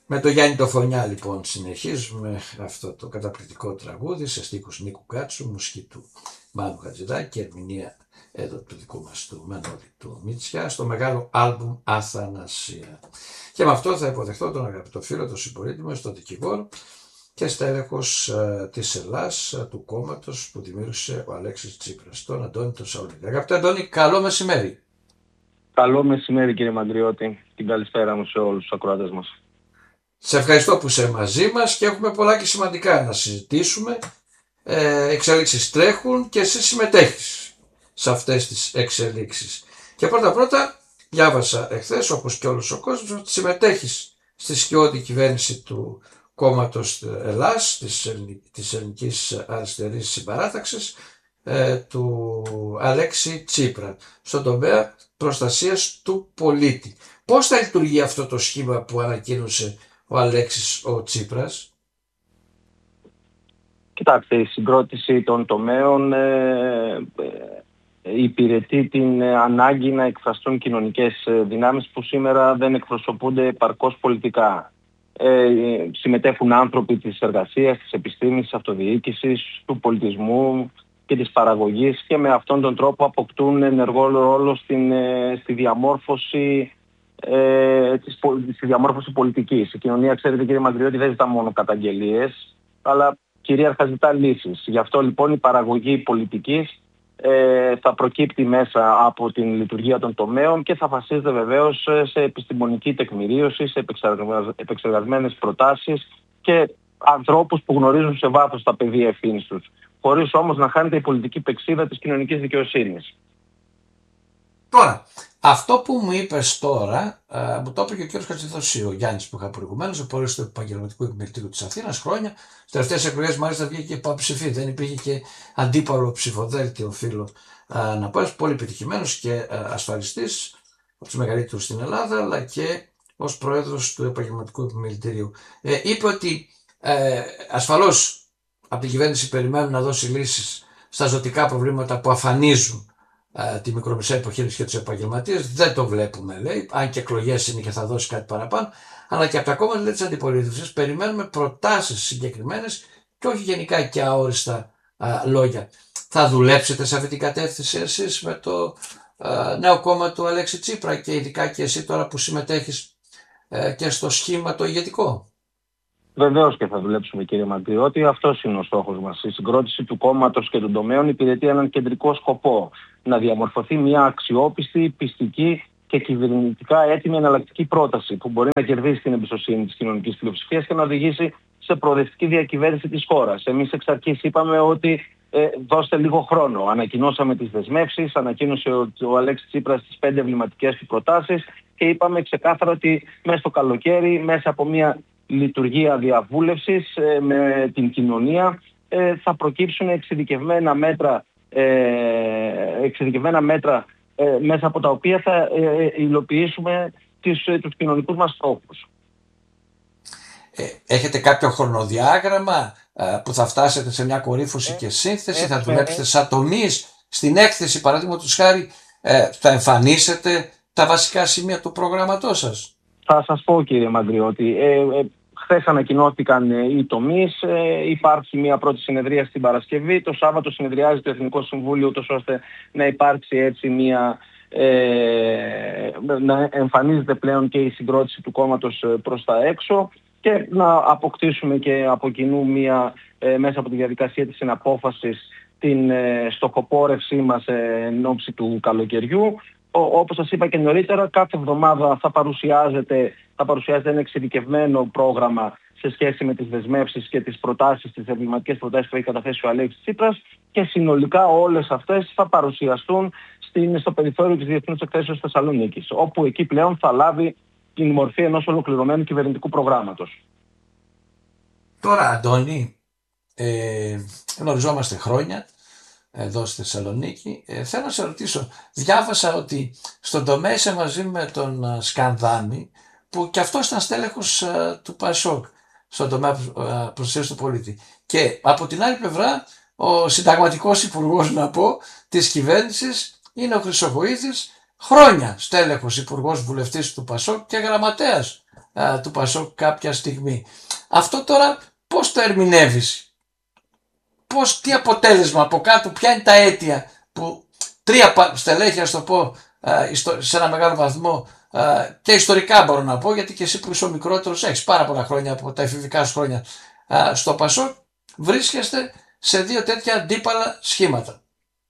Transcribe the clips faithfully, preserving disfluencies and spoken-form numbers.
Με το Γιάννη το Φωνιά λοιπόν συνεχίζουμε αυτό το καταπληκτικό τραγούδι σε στίχους Νίκου Κάτσου, μουσική του Μάνου Χατζηδάκη και ερμηνεία εδώ του δικού μας του Μανώλη του Μητσιά στο μεγάλο άλμπουμ Αθανασία. Και με αυτό θα υποδεχτώ τον αγαπητό φίλο, τον συμπολίτη μας, τον δικηγόρο και στέλεχος ε, της Ελλάς, ε, του κόμματος που δημιούργησε ο Αλέξης Τσίπρας, τον Αντώνη τον Σαουλίδη. Αγαπητέ Αντώνη, καλό μεσημέρι. Καλό μεσημέρι κύριε Μαντριώτη, την καλησπέρα μου σε όλους τους ακροατές μας. Σε ευχαριστώ που είσαι μαζί μας και έχουμε πολλά και σημαντικά να συζητήσουμε. Ε, εξελίξεις τρέχουν και εσύ συμμετέχεις σε αυτές τις εξελίξεις. Και πρώτα πρώτα διάβασα εχθές, όπως και όλος ο κόσμος, ότι συμμετέχεις στη σκιώδη κυβέρνηση του κόμματος Ελλάς, της, Ελλην, της Ελληνικής Αριστερής Συμπαράταξης, ε, του Αλέξη Τσίπρα, στον τομέα προστασίας του πολίτη. Πώς θα λειτουργεί αυτό το σχήμα που ανακοίνωσε ο Αλέξης ο Τσίπρας? Κοιτάξτε, η συγκρότηση των τομέων ε, ε, υπηρετεί την ανάγκη να εκφραστούν κοινωνικές δυνάμεις που σήμερα δεν εκπροσωπούνται επαρκώς πολιτικά. Ε, συμμετέχουν άνθρωποι της εργασίας, της επιστήμης, της αυτοδιοίκησης, του πολιτισμού και της παραγωγής και με αυτόν τον τρόπο αποκτούν ενεργό ρόλο στην, στη διαμόρφωση Ε, της, στη διαμόρφωση πολιτικής. Η κοινωνία, ξέρετε κύριε Μαντριώτη, δεν ζητά μόνο καταγγελίες, αλλά κυρίαρχα ζητά λύσεις. Γι' αυτό λοιπόν η παραγωγή πολιτικής ε, θα προκύπτει μέσα από την λειτουργία των τομέων και θα βασίζεται βεβαίως σε επιστημονική τεκμηρίωση, σε επεξεργασμένες προτάσεις και ανθρώπους που γνωρίζουν σε βάθος τα πεδία ευθύνης τους, χωρίς όμως να χάνεται η πολιτική πεξίδα της κοινωνικής δικαιοσύνης. Τώρα, αυτό που μου είπες τώρα, α, μου το είπε και ο κ. Χατζηδοσίου, ο Γιάννης που είχα προηγουμένως, ο πρόεδρος του Επαγγελματικού Επιμελητήριου της Αθήνας χρόνια. Στις τελευταίες εκλογές μάλιστα βγήκε και υποψηφί, δεν υπήρχε και αντίπαλο ψηφοδέλτιο φίλο α, να πω, πολύ επιτυχημένος και α, ασφαλιστής, από τους μεγαλύτερους στην Ελλάδα, αλλά και ως πρόεδρος του Επαγγελματικού Επιμελητηρίου. Ε, είπε ότι ε, ασφαλώς από την κυβέρνηση περιμένουν να δώσει λύσεις στα ζωτικά προβλήματα που αφανίζουν τη μικρομεσαία επιχείρηση και τους επαγγελματίες. Δεν το βλέπουμε, λέει, αν και εκλογές είναι και θα δώσει κάτι παραπάνω, αλλά και από τα κόμματα της αντιπολίτευσης περιμένουμε προτάσεις συγκεκριμένες και όχι γενικά και αόριστα α, λόγια. Θα δουλέψετε σε αυτή την κατεύθυνση εσείς με το α, νέο κόμμα του Αλέξη Τσίπρα και ειδικά και εσύ τώρα που συμμετέχεις α, και στο σχήμα το ηγετικό? Βεβαίως και θα δουλέψουμε κύριε Μαντριώτη, αυτός είναι ο στόχος μας. Η συγκρότηση του κόμματος και των τομέων υπηρετεί έναν κεντρικό σκοπό: να διαμορφωθεί μια αξιόπιστη, πιστική και κυβερνητικά έτοιμη εναλλακτική πρόταση που μπορεί να κερδίσει την εμπιστοσύνη της κοινωνικής πλειοψηφίας και να οδηγήσει σε προοδευτική διακυβέρνηση της χώρας. Εμείς εξ αρχής είπαμε ότι ε, δώστε λίγο χρόνο. Ανακοινώσαμε τις δεσμεύσεις, ανακοίνωσε ο, ο Αλέξης Τσίπρας τις πέντε εμβληματικές του προτάσεις και είπαμε ξεκάθαρα ότι μέσα στο καλοκαίρι, μέσα από μια λειτουργία διαβούλευσης ε, με την κοινωνία ε, θα προκύψουν εξειδικευμένα μέτρα, ε, εξειδικευμένα μέτρα ε, μέσα από τα οποία θα ε, υλοποιήσουμε τις, ε, τους κοινωνικούς μας στόχους. Ε, έχετε κάποιο χρονοδιάγραμμα ε, που θα φτάσετε σε μια κορύφωση ε, και σύνθεση, ε, θα δουλέψετε ε, σαν τομείς στην έκθεση παραδείγματος χάρη, ε, θα εμφανίσετε τα βασικά σημεία του προγραμματός σας? Θα σας πω κύριε Μαντριώτη, ε, ε, χθες ανακοινώθηκαν ε, οι τομείς, ε, υπάρχει μια πρώτη συνεδρία στην Παρασκευή, το Σάββατο συνεδριάζει το Εθνικό Συμβούλιο ούτως ώστε να υπάρξει έτσι μια, ε, να εμφανίζεται πλέον και η συγκρότηση του κόμματος προς τα έξω και να αποκτήσουμε και από κοινού μια, ε, μέσα από τη διαδικασία της συναπόφασης την ε, στοχοπόρευσή μας ε, εν ώψη του καλοκαιριού. Ο, όπως σας είπα και νωρίτερα, κάθε εβδομάδα θα παρουσιάζεται, θα παρουσιάζεται ένα εξειδικευμένο πρόγραμμα σε σχέση με τις δεσμεύσεις και τις προτάσεις, τις εμβληματικές προτάσεις που έχει καταθέσει ο Αλέξης Τσίπρας και συνολικά όλες αυτές θα παρουσιαστούν στην, στο περιθώριο της Διεθνούς Εκθέσεως Θεσσαλονίκης, όπου εκεί πλέον θα λάβει την μορφή ενός ολοκληρωμένου κυβερνητικού προγράμματος. Τώρα, Αντώνη, ε, γνωριζόμαστε χρόνια εδώ στη Θεσσαλονίκη. Ε, θέλω να σε ρωτήσω, διάβασα ότι στον τομέα είσαι μαζί με τον uh, Σκανδάμι, που και αυτός ήταν στέλεχος uh, του ΠΑΣΟΚ, στον τομέα uh, προστασίας του πολίτη. Και από την άλλη πλευρά, ο συνταγματικός υπουργός, να πω, της κυβέρνησης είναι ο Χρυσοβοΐδης, χρόνια στέλεχος, υπουργός, βουλευτής του ΠΑΣΟΚ και γραμματέας α, του Πασόκ κάποια στιγμή. Αυτό τώρα πώς το ερμηνεύεις? Πώς, τι αποτέλεσμα από κάτω, ποια είναι τα αίτια που τρία στελέχη, ας το πω, σε ένα μεγάλο βαθμό και ιστορικά μπορώ να πω, γιατί και εσύ που είσαι ο μικρότερος έχεις πάρα πολλά χρόνια από τα εφηβικά σου χρόνια στο Πασόκ, βρίσκεστε σε δύο τέτοια αντίπαλα σχήματα.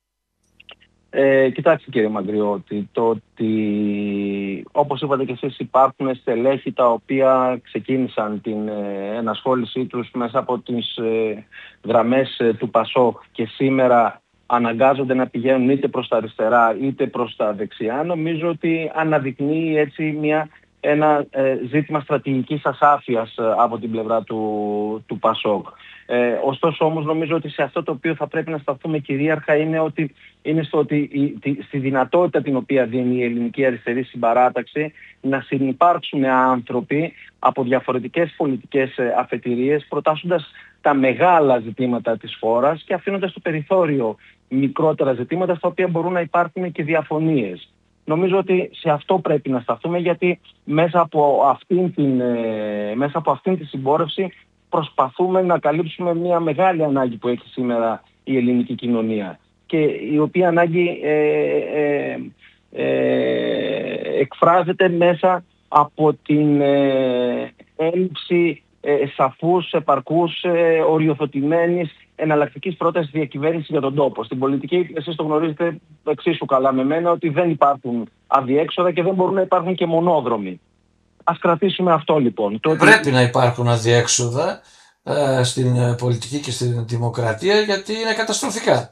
Ε, κοιτάξτε κύριε Μαγκριώτη, το ότι όπως είπατε και εσείς υπάρχουν στελέχη τα οποία ξεκίνησαν την ε, ενασχόλησή τους μέσα από τις ε, γραμμές ε, του Πασόκ και σήμερα αναγκάζονται να πηγαίνουν είτε προς τα αριστερά είτε προς τα δεξιά, νομίζω ότι αναδεικνύει έτσι μια, ένα ε, ζήτημα στρατηγικής ασάφειας ε, από την πλευρά του, του Πασόκ. Ε, ωστόσο όμως νομίζω ότι σε αυτό το οποίο θα πρέπει να σταθούμε κυρίαρχα είναι, ότι, είναι στο ότι η, τη, στη δυνατότητα την οποία δίνει η ελληνική αριστερή συμπαράταξη να συνυπάρξουν άνθρωποι από διαφορετικές πολιτικές αφετηρίες, προτάσσοντας τα μεγάλα ζητήματα της χώρας και αφήνοντας στο περιθώριο μικρότερα ζητήματα στα οποία μπορούν να υπάρχουν και διαφωνίες. Νομίζω ότι σε αυτό πρέπει να σταθούμε, γιατί μέσα από αυτήν την, μέσα από αυτήν τη συμπόρευση προσπαθούμε να καλύψουμε μια μεγάλη ανάγκη που έχει σήμερα η ελληνική κοινωνία και η οποία ανάγκη ε, ε, ε, εκφράζεται μέσα από την ε, έλλειψη ε, σαφούς, επαρκούς, ε, οριοθετημένης εναλλακτικής πρότασης διακυβέρνησης για τον τόπο. Στην πολιτική, εσείς το γνωρίζετε εξίσου καλά με μένα, ότι δεν υπάρχουν αδιέξοδα και δεν μπορούν να υπάρχουν και μονόδρομοι. Ας κρατήσουμε αυτό λοιπόν. Το πρέπει ότι... να υπάρχουν αδιέξοδα ε, στην πολιτική και στην δημοκρατία, γιατί είναι καταστροφικά.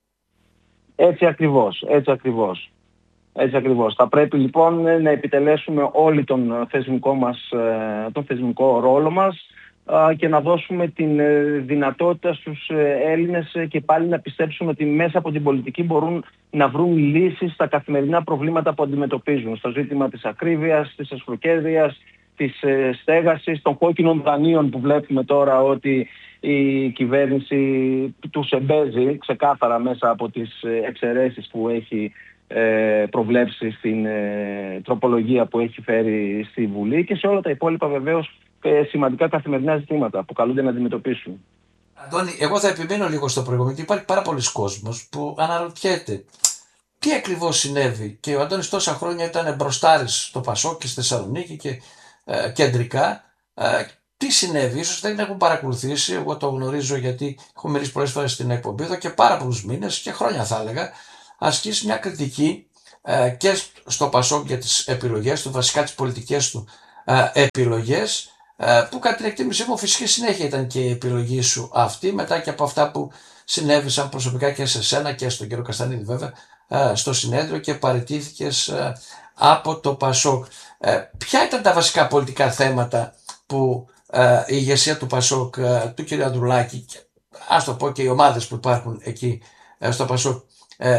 Έτσι ακριβώς, έτσι ακριβώς. Έτσι ακριβώς. Θα πρέπει λοιπόν να επιτελέσουμε όλοι τον θεσμικό μας, τον θεσμικό ρόλο μας και να δώσουμε την δυνατότητα στους Έλληνες και πάλι να πιστέψουν ότι μέσα από την πολιτική μπορούν να βρουν λύσεις στα καθημερινά προβλήματα που αντιμετωπίζουν. Στο ζήτημα της ακρίβειας, της εσχροκέρδειας, της στέγασης, των κόκκινων δανείων που βλέπουμε τώρα ότι η κυβέρνηση τους εμπέζει ξεκάθαρα μέσα από τις εξαιρέσεις που έχει προβλέψει στην τροπολογία που έχει φέρει στη Βουλή, και σε όλα τα υπόλοιπα βεβαίως σημαντικά καθημερινά ζητήματα που καλούνται να αντιμετωπίσουν. Αντώνη, εγώ θα επιμείνω λίγο στο προηγούμενο, γιατί υπάρχει πάρα πολλοί κόσμος που αναρωτιέται τι ακριβώς συνέβη, και ο Αντώνης τόσα χρόνια ήταν μπροστάρης στο Πασόκ και στη Θεσσαλονίκη και ε, κεντρικά. Ε, τι συνέβη, ίσως δεν έχουν παρακολουθήσει, εγώ το γνωρίζω γιατί έχω μιλήσει πολλές φορές στην εκπομπή εδώ και πάρα πολλούς μήνες και χρόνια θα έλεγα, ασκήσει μια κριτική ε, και στο Πασόκ για τις επιλογές του, βασικά τις πολιτικές του ε, επιλογές, ε, που κατά την εκτίμησή μου φυσική συνέχεια ήταν και η επιλογή σου αυτή, μετά και από αυτά που συνέβησαν προσωπικά και σε σένα και στον κύριο Καστανίδη βέβαια ε, στο συνέδριο και παραιτήθηκες ε, από το Πασόκ. Ε, ποια ήταν τα βασικά πολιτικά θέματα που ε, η ηγεσία του Πασόκ, ε, του κ. Ανδρουλάκη, και ας το πω και οι ομάδες που υπάρχουν εκεί ε, στο Πασόκ, ε,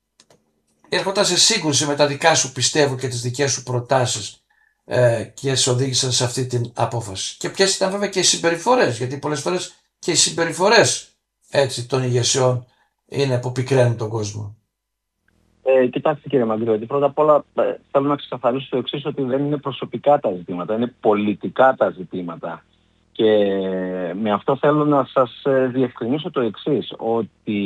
έρχονταν σε σύγκρουση με τα δικά σου πιστεύω και τις δικές σου προτάσεις ε, και σε οδήγησαν σε αυτή την απόφαση? Και ποιες ήταν βέβαια και οι συμπεριφορές, γιατί πολλές φορές και οι συμπεριφορές έτσι των ηγεσιών είναι που πικραίνουν τον κόσμο. Ε, κοιτάξτε κύριε Μαγκριώτη, πρώτα απ' όλα ε, θέλω να ξεκαθαρίσω το εξής, ότι δεν είναι προσωπικά τα ζητήματα, είναι πολιτικά τα ζητήματα. Και με αυτό θέλω να σας διευκρινίσω το εξής, ότι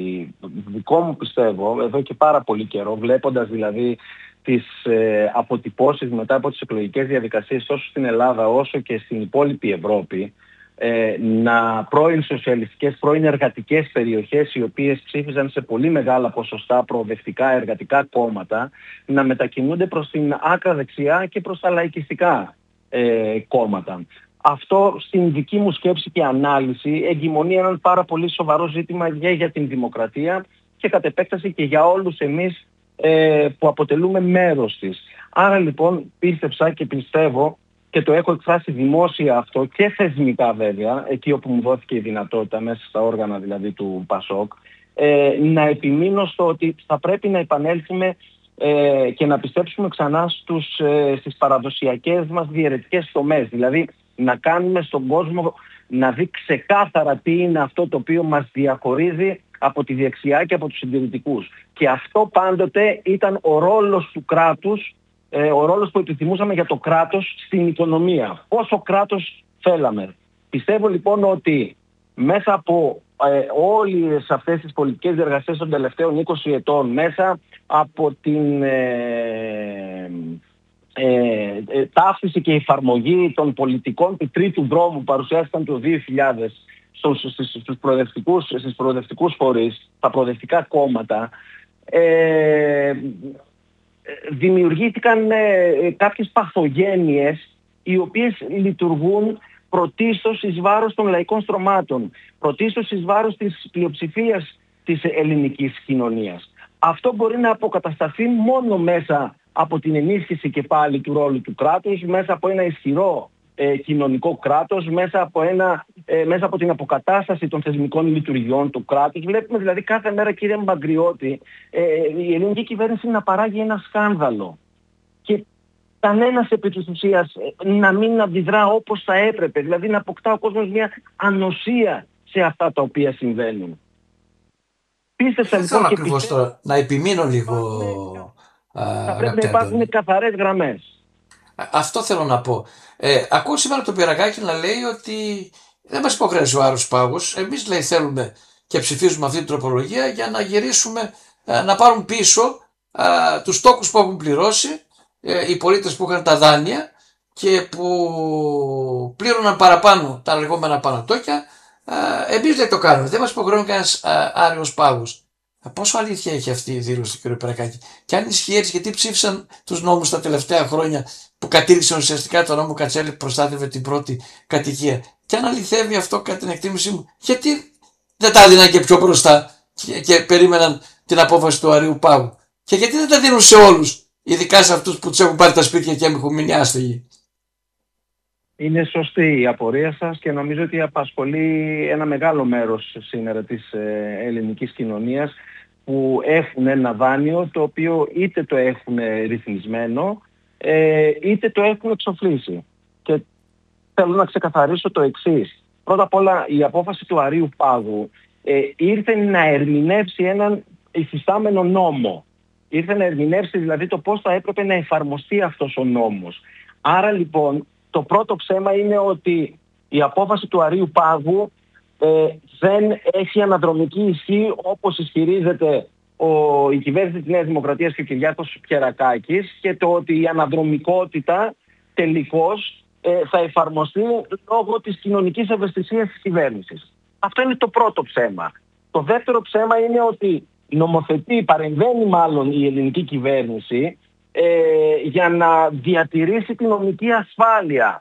δικό μου πιστεύω, εδώ και πάρα πολύ καιρό, βλέποντας δηλαδή τις ε, αποτυπώσεις μετά από τις εκλογικές διαδικασίες τόσο στην Ελλάδα όσο και στην υπόλοιπη Ευρώπη, ε, να πρώην σοσιαλιστικές, πρώην εργατικές περιοχές, οι οποίες ψήφιζαν σε πολύ μεγάλα ποσοστά προοδευτικά εργατικά κόμματα, να μετακινούνται προς την άκρα δεξιά και προς τα λαϊκιστικά ε, κόμματα. Αυτό στην δική μου σκέψη και ανάλυση εγκυμονεί έναν πάρα πολύ σοβαρό ζήτημα για, για την δημοκρατία και κατ' επέκταση και για όλους εμείς ε, που αποτελούμε μέρος της. Άρα λοιπόν πίστεψα και πιστεύω, και το έχω εκφράσει δημόσια αυτό και θεσμικά βέβαια, εκεί όπου μου δόθηκε η δυνατότητα, μέσα στα όργανα δηλαδή του Πασόκ, ε, να επιμείνω στο ότι θα πρέπει να επανέλθουμε ε, και να πιστέψουμε ξανά στους, ε, στις παραδοσιακές μας διαιρετικές τομές. Δηλαδή να κάνουμε στον κόσμο να δει ξεκάθαρα τι είναι αυτό το οποίο μας διαχωρίζει από τη δεξιά και από τους συντηρητικούς. Και αυτό πάντοτε ήταν ο ρόλος του κράτους ε, ο ρόλος που επιθυμούσαμε για το κράτος στην οικονομία. Πόσο κράτος θέλαμε. Πιστεύω λοιπόν ότι μέσα από ε, όλες αυτές τις πολιτικές διεργασίες των τελευταίων είκοσι ετών, μέσα από την ε, ε, ε, ταύτιση και εφαρμογή των πολιτικών του τρίτου δρόμου που παρουσιάστηκαν το δύο χιλιάδες στους, στους, στους προοδευτικούς, στις προοδευτικούς φορείς, τα προοδευτικά κόμματα, ε, δημιουργήθηκαν ε, κάποιες παθογένειες οι οποίες λειτουργούν πρωτίστως εις βάρος των λαϊκών στρωμάτων, πρωτίστως εις βάρος της πλειοψηφίας της ελληνικής κοινωνίας. Αυτό μπορεί να αποκατασταθεί μόνο μέσα από την ενίσχυση και πάλι του ρόλου του κράτους, μέσα από ένα ισχυρό ε, κοινωνικό κράτος, μέσα από, ένα, ε, μέσα από την αποκατάσταση των θεσμικών λειτουργιών του κράτους. Βλέπουμε δηλαδή κάθε μέρα, κύριε Μπαγκριώτη, ε, η ελληνική κυβέρνηση να παράγει ένα σκάνδαλο. Και κανένας επί της ουσίας να μην αντιδρά όπως θα έπρεπε, δηλαδή να αποκτά ο κόσμος μια ανοσία σε αυτά τα οποία συμβαίνουν. Πίστεψα Δεν λοιπόν θέλω και ακριβώς πιστεύω, τώρα να επιμείνω λίγο, θα α, πρέπει να αγαπητέ υπάρχουν Αντώνη. καθαρές γραμμές. Α- Αυτό θέλω να πω. Ε, ακούω σήμερα τον Πυραγάκη να λέει ότι δεν μας υποχρέωσε ο Άρος Πάγος. Εμείς λέει θέλουμε και ψηφίζουμε αυτή την τροπολογία για να γυρίσουμε, ε, να πάρουν πίσω ε, τους τόκους που έχουν πληρώσει ε, οι πολίτες που είχαν τα δάνεια και που πλήρωναν παραπάνω τα λεγόμενα πανατόκια. Ε, εμείς δεν το κάνουμε. Δεν μας υποχρεώνει κανένας ε, Άριος Πάγος. Ε, Πόσο αλήθεια έχει αυτή η δήλωση του κ. Πυραγάκη? Και αν ισχύει έτσι, γιατί ψήφισαν τους νόμους τα τελευταία χρόνια που κατήργησαν ουσιαστικά το νόμο Κατσέλη που προστάτευε την πρώτη κατοικία? Και αν αληθεύει αυτό κατά την εκτίμησή μου, γιατί δεν τα έδιναν και πιο μπροστά και, και περίμεναν την απόφαση του Αρείου Πάγου? Και γιατί δεν τα δίνουν σε όλους, ειδικά σε αυτούς που τους έχουν πάρει τα σπίτια και έχουν μείνει άστεγοι? Είναι σωστή η απορία σας και νομίζω ότι απασχολεί ένα μεγάλο μέρος σήμερα της ε, ελληνικής κοινωνίας που έχουν ένα δάνειο το οποίο είτε το έχουν ρυθμισμένο ε, είτε το έχουν εξοφλήσει. Και θέλω να ξεκαθαρίσω το εξής. Πρώτα απ' όλα η απόφαση του Αρείου Πάγου ε, ήρθε να ερμηνεύσει έναν υφιστάμενο νόμο. Ήρθε να ερμηνεύσει δηλαδή το πώς θα έπρεπε να εφαρμοστεί αυτός ο νόμος. Άρα λοιπόν το πρώτο ψέμα είναι ότι η απόφαση του Αρείου Πάγου ε, δεν έχει αναδρομική ισχύ όπως ισχυρίζεται ο, η κυβέρνηση της Νέας Δημοκρατίας και ο Κυριάκος Πιερακάκης, και το ότι η αναδρομικότητα τελικώς ε, θα εφαρμοστεί λόγω της κοινωνικής ευαισθησίας της κυβέρνησης. Αυτό είναι το πρώτο ψέμα. Το δεύτερο ψέμα είναι ότι νομοθετεί, παρεμβαίνει μάλλον η ελληνική κυβέρνηση ε, για να διατηρήσει την νομική ασφάλεια